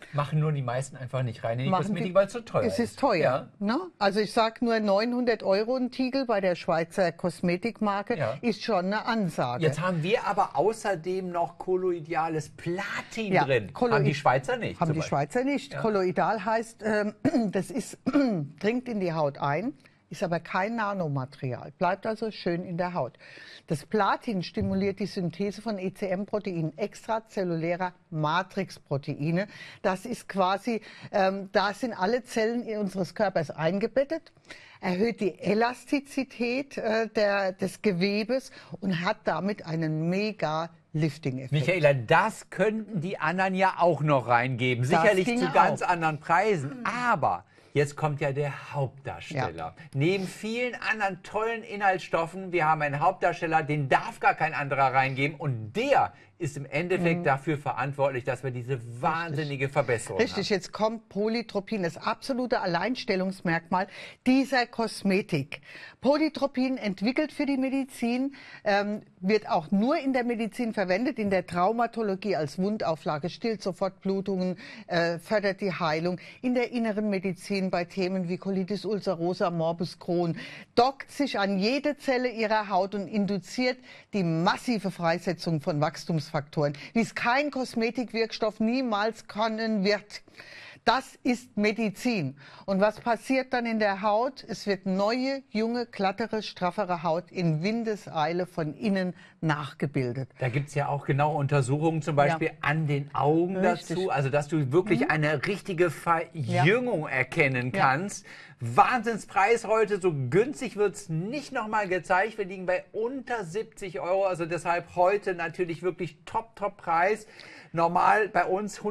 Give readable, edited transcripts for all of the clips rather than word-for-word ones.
Machen nur die meisten einfach nicht rein in die Kosmetik, weil es so teuer ist. Es ist teuer. Ja. Ne? Also ich sage nur 900 € ein Tiegel bei der Schweizer Kosmetikmarke ist schon eine Ansage. Jetzt haben wir aber außerdem noch kolloidales Platin drin. Haben die Schweizer nicht? Haben die Schweizer nicht. Ja. Kolloidal heißt, das dringt in die Haut ein, ist aber kein Nanomaterial, bleibt also schön in der Haut. Das Platin stimuliert die Synthese von ECM-Proteinen, extrazellulärer Matrixproteine. Das ist quasi, da sind alle Zellen unseres Körpers eingebettet, erhöht die Elastizität des Gewebes und hat damit einen mega Lifting-Effekt. Michaela, das könnten die anderen ja auch noch reingeben. Sicherlich zu ganz anderen Preisen, aber jetzt kommt ja der Hauptdarsteller. Ja. Neben vielen anderen tollen Inhaltsstoffen, wir haben einen Hauptdarsteller, den darf gar kein anderer reingeben und der ist im Endeffekt dafür verantwortlich, dass wir diese wahnsinnige Verbesserung haben. Jetzt kommt Polytropin, das absolute Alleinstellungsmerkmal dieser Kosmetik. Polytropin entwickelt für die Medizin, wird auch nur in der Medizin verwendet, in der Traumatologie als Wundauflage, stillt sofort Blutungen, fördert die Heilung, in der inneren Medizin bei Themen wie Colitis ulcerosa, Morbus Crohn, dockt sich an jede Zelle ihrer Haut und induziert die massive Freisetzung von Wachstumsfaktoren, wie es kein Kosmetikwirkstoff niemals können wird. Das ist Medizin. Und was passiert dann in der Haut? Es wird neue, junge, glattere, straffere Haut in Windeseile von innen nachgebildet. Da gibt es ja auch genaue Untersuchungen, zum Beispiel an den Augen dazu, also dass du wirklich eine richtige Verjüngung erkennen kannst. Wahnsinnspreis heute, so günstig wird es nicht nochmal gezeigt. Wir liegen bei unter 70 €, also deshalb heute natürlich wirklich Top-Preis. Normal bei uns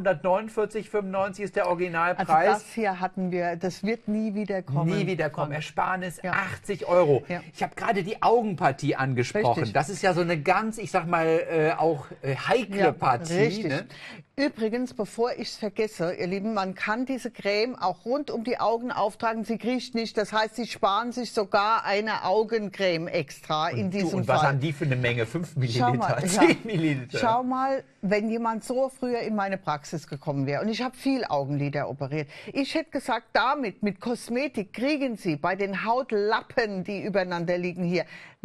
149,95 ist der Originalpreis. Also das hier hatten wir, das wird nie wieder kommen. Nie wieder kommen. Ersparnis 80 €. Ja. Ich habe gerade die Augenpartie angesprochen. Richtig. Das ist ja so eine ganz, ich sag mal, auch heikle Partie. Richtig. Ne? Übrigens, bevor ich es vergesse, ihr Lieben, man kann diese Creme auch rund um die Augen auftragen. Sie kriecht nicht. Das heißt, Sie sparen sich sogar eine Augencreme extra in diesem Fall. Und was haben die für eine Menge? 5 Milliliter, 10 Milliliter? Schau mal, wenn jemand so früher in meine Praxis gekommen wäre und ich habe viel Augenlider operiert. Ich hätte gesagt, mit Kosmetik kriegen Sie bei den Hautlappen, die übereinander liegen hier,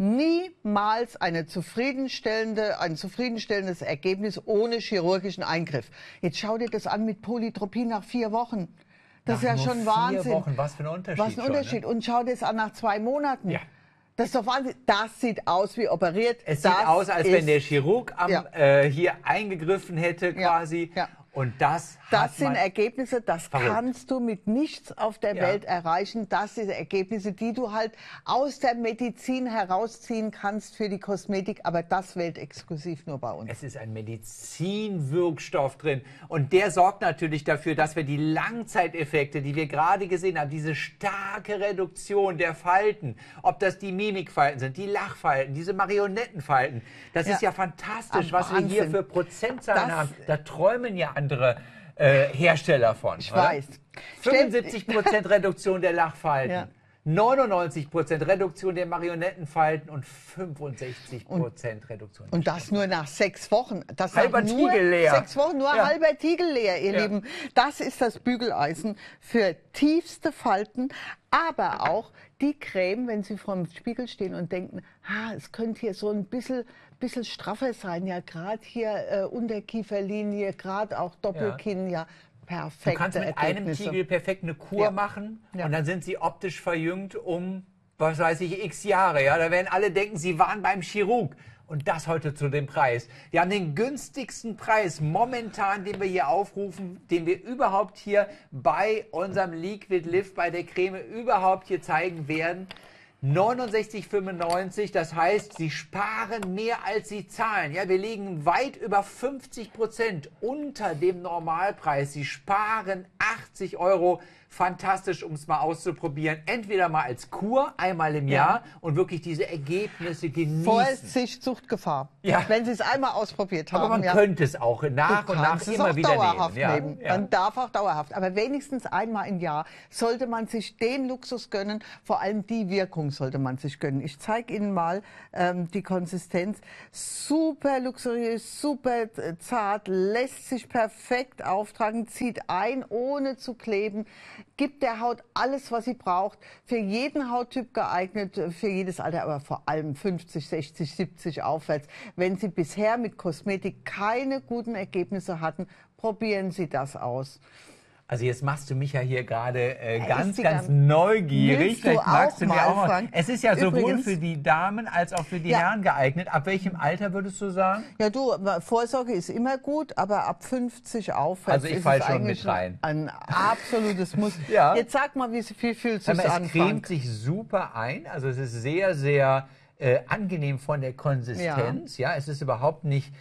niemals ein zufriedenstellendes Ergebnis ohne chirurgischen Eingriff. Jetzt schau dir das an mit Polytropin nach 4 Wochen. Das ist ja schon Wahnsinn. 4 Wochen, was für ein Unterschied. Was ein Unterschied. Ne? Und schau dir das an nach 2 Monaten. Ja. Das ist doch Wahnsinn. Das sieht aus wie operiert. Es sieht aus, als wenn der Chirurg hier eingegriffen hätte quasi. Ja. Und das sind Ergebnisse, das kannst du mit nichts auf der Welt erreichen. Das sind Ergebnisse, die du halt aus der Medizin herausziehen kannst für die Kosmetik, aber das weltexklusiv nur bei uns. Es ist ein Medizinwirkstoff drin und der sorgt natürlich dafür, dass wir die Langzeiteffekte, die wir gerade gesehen haben, diese starke Reduktion der Falten, ob das die Mimikfalten sind, die Lachfalten, diese Marionettenfalten, das ist ja fantastisch, was wir hier für Prozentzahlen haben. Da träumen ja andere Hersteller von. Ich weiß. 75% Reduktion der Lachfalten, 99% Reduktion der Marionettenfalten und 65% Reduktion. Und das nur nach 6 Wochen. Das halber Tiegel leer. 6 Wochen, nur halber Tiegel leer, ihr Lieben. Das ist das Bügeleisen für tiefste Falten, aber auch die Creme, wenn Sie vor dem Spiegel stehen und denken, es könnte hier so ein bisschen straffer sein, ja, gerade hier Unterkieferlinie, gerade auch Doppelkinn, perfekt. Du kannst mit einem Tiegel perfekt eine Kur machen und dann sind sie optisch verjüngt um, was weiß ich, x Jahre. Ja? Da werden alle denken, sie waren beim Chirurg. Und das heute zu dem Preis. Wir haben den günstigsten Preis momentan, den wir hier aufrufen, den wir überhaupt hier bei unserem Liquid Lift, bei der Creme überhaupt hier zeigen werden. 69,95, das heißt, Sie sparen mehr als Sie zahlen. Ja, wir liegen weit über 50% unter dem Normalpreis. Sie sparen 80 €. Fantastisch, um es mal auszuprobieren. Entweder mal als Kur, einmal im Jahr und wirklich diese Ergebnisse genießen. Vorsicht, Suchtgefahr. Ja. Wenn Sie es einmal ausprobiert haben. Aber man könnte es auch nach und nach immer wieder dauerhaft nehmen. Ja. Man darf auch dauerhaft. Aber wenigstens einmal im Jahr sollte man sich den Luxus gönnen. Vor allem die Wirkung sollte man sich gönnen. Ich zeige Ihnen mal die Konsistenz. Super luxuriös, super zart, lässt sich perfekt auftragen, zieht ein, ohne zu kleben. Gibt der Haut alles, was sie braucht. Für jeden Hauttyp geeignet, für jedes Alter, aber vor allem 50, 60, 70 aufwärts. Wenn Sie bisher mit Kosmetik keine guten Ergebnisse hatten, probieren Sie das aus. Also jetzt machst du mich ja hier gerade ganz neugierig. Vielleicht magst du mir auch mal. Es ist ja sowohl für die Damen als auch für die Herren geeignet. Ab welchem Alter würdest du sagen? Ja, Vorsorge ist immer gut, aber ab 50 aufwärts also ich fall schon mit rein. Ein absolutes Muss. Jetzt sag mal, wie fühlst du es an? Es cremt sich super ein. Also es ist sehr, sehr angenehm von der Konsistenz. Ja, es ist überhaupt nicht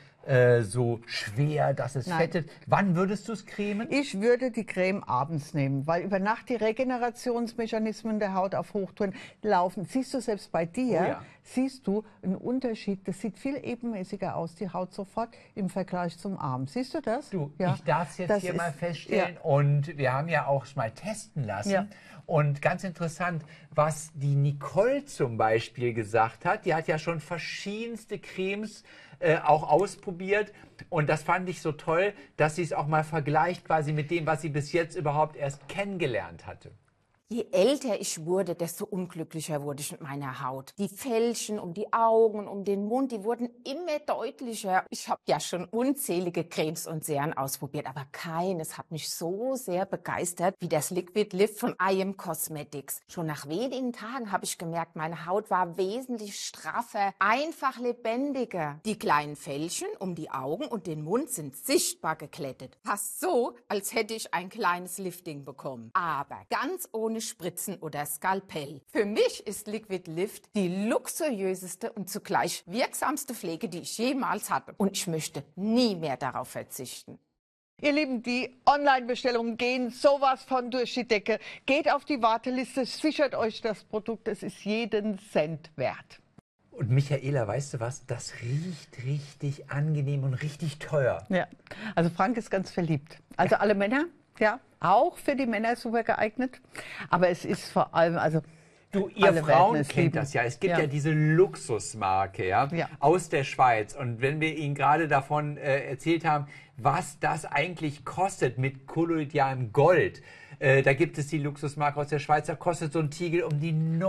so schwer, dass es fettet. Wann würdest du es cremen? Ich würde die Creme abends nehmen, weil über Nacht die Regenerationsmechanismen der Haut auf Hochtouren laufen. Siehst du selbst bei dir, siehst du einen Unterschied. Das sieht viel ebenmäßiger aus, die Haut sofort im Vergleich zum Arm. Siehst du das? Ich darf es jetzt hier mal feststellen und wir haben ja auch mal testen lassen. Und ganz interessant, was die Nicole zum Beispiel gesagt hat, die hat ja schon verschiedenste Cremes auch ausprobiert und das fand ich so toll, dass sie es auch mal vergleicht quasi mit dem, was sie bis jetzt überhaupt erst kennengelernt hatte. Je älter ich wurde, desto unglücklicher wurde ich mit meiner Haut. Die Fältchen um die Augen, um den Mund, die wurden immer deutlicher. Ich habe ja schon unzählige Cremes und Serien ausprobiert, aber keines hat mich so sehr begeistert wie das Liquid Lift von IM Cosmetics. Schon nach wenigen Tagen habe ich gemerkt, meine Haut war wesentlich straffer, einfach lebendiger. Die kleinen Fältchen um die Augen und den Mund sind sichtbar geglättet. Fast so, als hätte ich ein kleines Lifting bekommen. Aber ganz ohne Spritzen oder Skalpell. Für mich ist Liquid Lift die luxuriöseste und zugleich wirksamste Pflege, die ich jemals hatte. Und ich möchte nie mehr darauf verzichten. Ihr Lieben, die Online-Bestellungen gehen sowas von durch die Decke. Geht auf die Warteliste, sichert euch das Produkt, es ist jeden Cent wert. Und Michaela, weißt du was? Das riecht richtig angenehm und richtig teuer. Ja, also Frank ist ganz verliebt. Also alle Männer, auch für die Männer super geeignet. Aber es ist vor allem, also ihr Frauen kennt das ja. Es gibt ja diese Luxusmarke aus der Schweiz. Und wenn wir Ihnen gerade davon erzählt haben, was das eigentlich kostet mit kolloidalem Gold, da gibt es die Luxusmarke aus der Schweiz, da kostet so ein Tiegel um die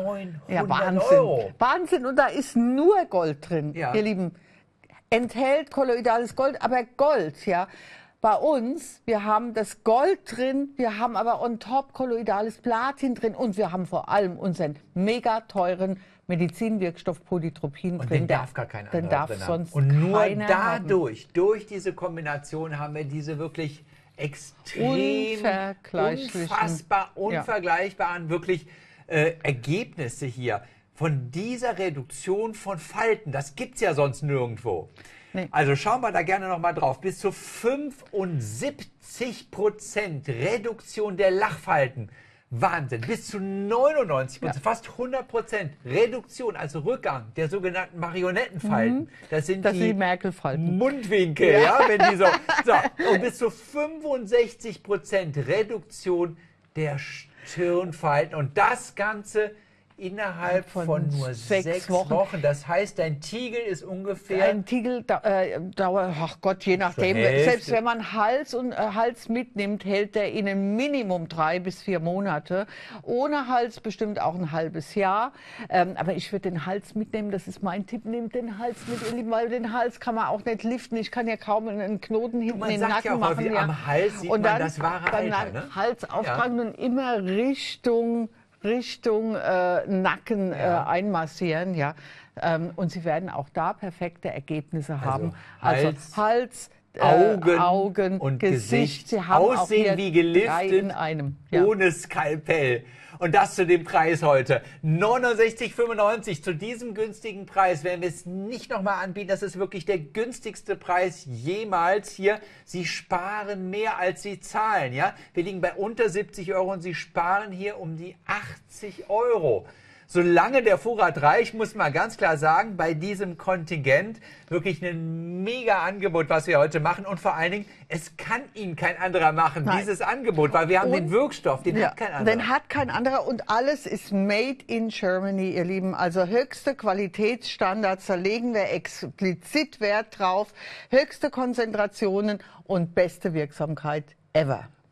900 Euro. Wahnsinn, und da ist nur Gold drin, ihr Lieben. Enthält kolloidales Gold, aber Gold, Bei uns, wir haben das Gold drin, wir haben aber on top kolloidales Platin drin und wir haben vor allem unseren mega teuren Medizinwirkstoff Polytropin drin. Den darf gar kein anderer drin haben. Und nur dadurch, durch diese Kombination haben wir diese wirklich extrem unvergleichbaren wirklich Ergebnisse hier. Von dieser Reduktion von Falten, das gibt es ja sonst nirgendwo. Nee. Also schauen wir da gerne noch mal drauf. Bis zu 75% Reduktion der Lachfalten. Wahnsinn. Bis zu 99%, fast 100% Reduktion, also Rückgang der sogenannten Marionettenfalten. Das sind die Merkelfalten. Mundwinkel, wenn die so. Und bis zu 65% Reduktion der Stirnfalten. Und das Ganze innerhalb von nur 6 Wochen. Das heißt, dein Tiegel ist ungefähr... Ein Tiegel dauert, ach Gott, je nachdem. Selbst wenn man Hals mitnimmt, hält der Ihnen Minimum 3 bis 4 Monate. Ohne Hals bestimmt auch ein halbes Jahr. Aber ich würde den Hals mitnehmen, das ist mein Tipp. Nehmt den Hals mit, ihr Lieben, weil den Hals kann man auch nicht liften. Ich kann ja kaum einen Knoten hinten in den Nacken machen. Am Hals sieht man das wahre Alter, ne? Hals auftragen und immer Richtung Nacken einmassieren, und Sie werden auch da perfekte Ergebnisse haben. Also Hals, Augen und Gesicht. Sie haben aussehen wie geliftet, in einem. Ja. Ohne Skalpell. Und das zu dem Preis heute. 69,95. Zu diesem günstigen Preis werden wir es nicht nochmal anbieten. Das ist wirklich der günstigste Preis jemals hier. Sie sparen mehr, als Sie zahlen. Ja? Wir liegen bei unter 70 € und Sie sparen hier um die 80 €. Solange der Vorrat reicht, muss man ganz klar sagen, bei diesem Kontingent wirklich ein mega Angebot, was wir heute machen. Und vor allen Dingen, es kann Ihnen kein anderer machen, dieses Angebot, weil wir haben den Wirkstoff, den hat kein anderer. Den hat kein anderer und alles ist made in Germany, ihr Lieben. Also höchste Qualitätsstandards, da legen wir explizit Wert drauf. Höchste Konzentrationen und beste Wirksamkeit ever.